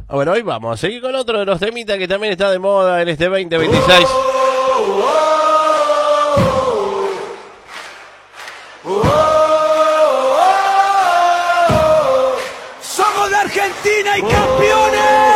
Bueno, hoy vamos a seguir con otro de los temitas que también está de moda en este 2026. Somos de Argentina y campeones.